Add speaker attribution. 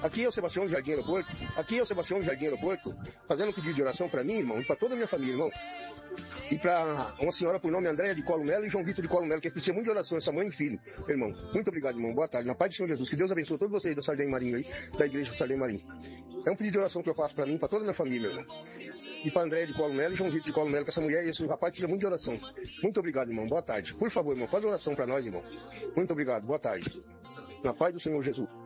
Speaker 1: Aqui é o Sebastião do Jardim Aeroporto. Aqui é o Sebastião do Jardim Aeroporto, fazendo um pedido de oração para mim, irmão, e para toda a minha família, irmão. E para uma senhora por nome Andréia de Colo Melo e João Vitor de Colo Melo, que precisa muito de oração, essa mãe e filho, irmão. Muito obrigado, irmão. Boa tarde. Na paz do Senhor Jesus. Que Deus abençoe todos vocês da Sardenha Marinho aí, da igreja do Sardenha Marinho. É um pedido de oração que eu faço para mim e para toda a minha família, irmão. E para Andréia de Colo Melo e João Vitor de Colo Melo, que essa mulher e esse rapaz precisa muito de oração. Muito obrigado, irmão. Boa tarde. Por favor, irmão, faz oração para nós, irmão. Muito obrigado. Boa tarde. Na paz do Senhor Jesus.